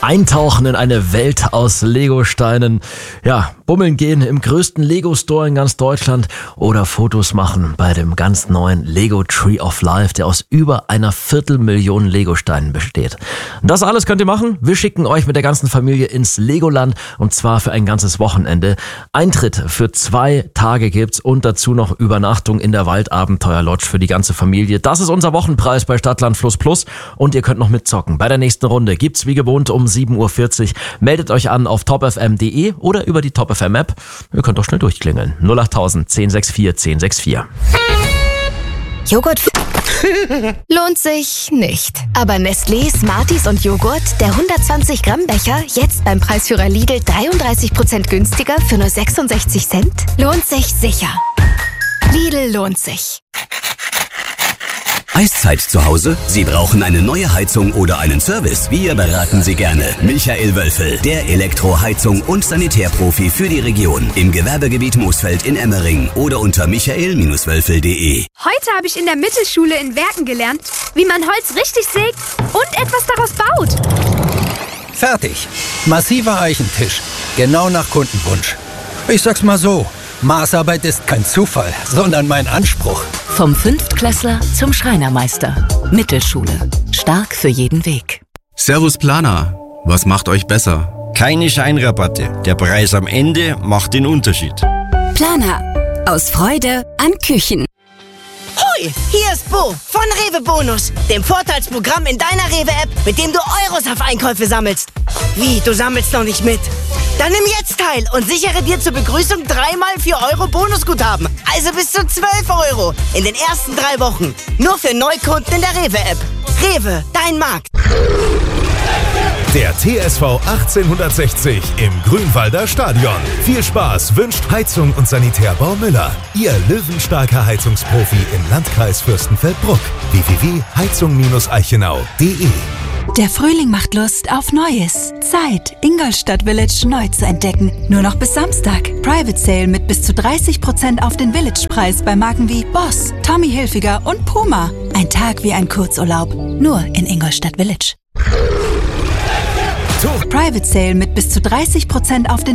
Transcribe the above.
Eintauchen in eine Welt aus Lego-Steinen. Ja, bummeln gehen im größten Lego-Store in ganz Deutschland oder Fotos machen bei dem ganz neuen Lego Tree of Life, der aus über 250.000 Lego-Steinen besteht. Das alles könnt ihr machen. Wir schicken euch mit der ganzen Familie ins Legoland und zwar für ein ganzes Wochenende. Eintritt für 2 Tage gibt's und dazu noch Übernachtung in der Waldabenteuer Lodge für die ganze Familie. Das ist unser Wochenpreis bei Stadtland Fluss Plus und ihr könnt noch mitzocken. Bei der nächsten Runde gibt's wie gewohnt um 7.40 Uhr. Meldet euch an auf topfm.de oder über die TopFM-App. Ihr könnt doch schnell durchklingeln. 08000 1064 1064. Joghurt lohnt sich nicht. Aber Nestlé, Smarties und Joghurt, der 120 Gramm Becher, jetzt beim Preisführer Lidl 33% günstiger für nur 66 Cent? Lohnt sich sicher. Lidl lohnt sich. Eiszeit zu Hause? Sie brauchen eine neue Heizung oder einen Service? Wir beraten Sie gerne. Michael Wölfel, der Elektroheizung- und Sanitärprofi für die Region. Im Gewerbegebiet Moosfeld in Emmering oder unter michael-wölfel.de. Heute habe ich in der Mittelschule in Werken gelernt, wie man Holz richtig sägt und etwas daraus baut. Fertig. Massiver Eichentisch. Genau nach Kundenwunsch. Ich sag's mal so. Maßarbeit ist kein Zufall, sondern mein Anspruch. Vom Fünftklässler zum Schreinermeister. Mittelschule. Stark für jeden Weg. Servus Planer. Was macht euch besser? Keine Scheinrabatte. Der Preis am Ende macht den Unterschied. Planer. Aus Freude an Küchen. Hoi, hier ist Bo von Rewe Bonus, dem Vorteilsprogramm in deiner Rewe-App, mit dem du Euros auf Einkäufe sammelst. Wie, du sammelst noch nicht mit? Dann nimm jetzt teil und sichere dir zur Begrüßung 3x 4 Euro Bonusguthaben. Also bis zu 12 Euro in den ersten 3 Wochen. Nur für Neukunden in der Rewe-App. Rewe, dein Markt. Der TSV 1860 im Grünwalder Stadion. Viel Spaß wünscht Heizung und Sanitärbau Müller. Ihr löwenstarker Heizungsprofi im Landkreis Fürstenfeldbruck. www.heizung-eichenau.de. Der Frühling macht Lust auf Neues. Zeit, Ingolstadt Village neu zu entdecken. Nur noch bis Samstag. Private Sale mit bis zu 30% auf den Village-Preis bei Marken wie Boss, Tommy Hilfiger und Puma. Ein Tag wie ein Kurzurlaub. Nur in Ingolstadt Village. Private Sale mit bis zu 30% auf den